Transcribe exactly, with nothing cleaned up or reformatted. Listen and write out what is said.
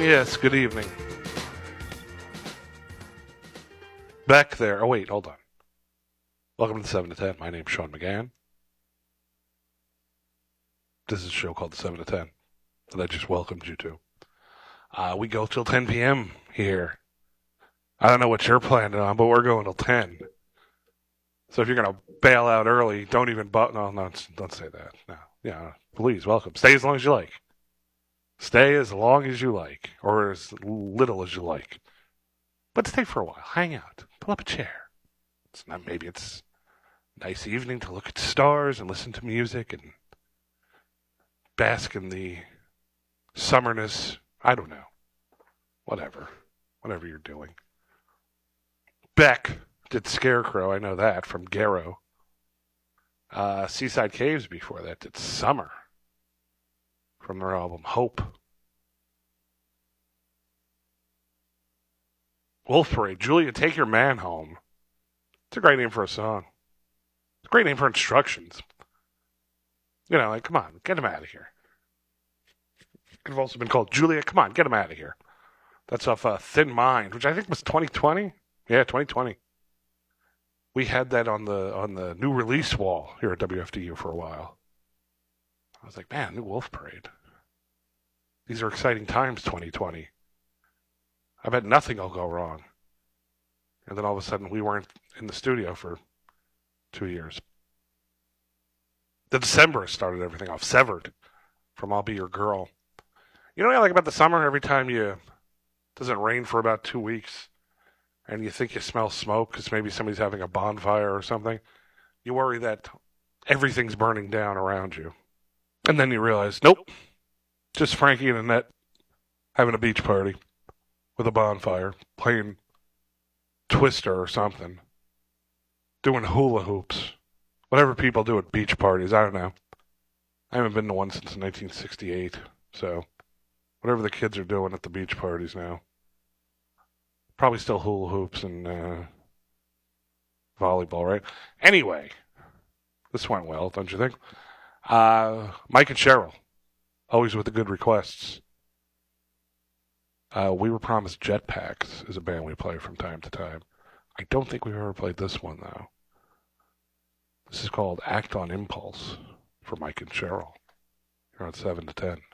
Yes, good evening. Back there. Oh, wait, hold on. Welcome to the seven to ten. My name's Sean McGann. This is a show called the seven to ten that I just welcomed you to. Uh, we go till ten p.m. here. I don't know what you're planning on, but we're going till ten. So if you're going to bail out early, don't even... Bu- no, no, don't say that. No. Yeah, please, welcome. Stay as long as you like. Stay as long as you like, or as little as you like. But stay for a while. Hang out. Pull up a chair. It's not, maybe it's a nice evening to look at stars and listen to music and bask in the summerness. I don't know. Whatever. Whatever you're doing. Beck did Scarecrow. I know that from Garrow. Uh, Seaside Caves before that did Summer from their album Hope. Wolf Parade. Julia, Take Your Man Home. It's a great name for a song. It's a great name for instructions. You know, like, come on, get him out of here. It could have also been called Julia, come on, get him out of here. That's off uh, Thin Mind, which I think was twenty twenty. Yeah, twenty twenty. We had that on the on the new release wall here at W F D U for a while. I was like, man, new Wolf Parade. These are exciting times, twenty twenty. I bet nothing will go wrong. And then all of a sudden, we weren't in the studio for two years. The December started everything off. Severed from I'll Be Your Girl. You know what I like about the summer? Every time you... It doesn't rain for about two weeks, and you think you smell smoke because maybe somebody's having a bonfire or something, you worry that everything's burning down around you. And then you realize, nope, just Frankie and Annette having a beach party with a bonfire, playing Twister or something, doing hula hoops, whatever people do at beach parties, I don't know. I haven't been to one since nineteen sixty-eight, so whatever the kids are doing at the beach parties now. Probably still hula hoops and uh, volleyball, right? Anyway, this went well, don't you think? Uh, Mike and Cheryl, always with the good requests. Uh, we were promised Jetpacks is a band we play from time to time. I don't think we've ever played this one, though. This is called Act on Impulse for Mike and Cheryl. Here on seven to ten.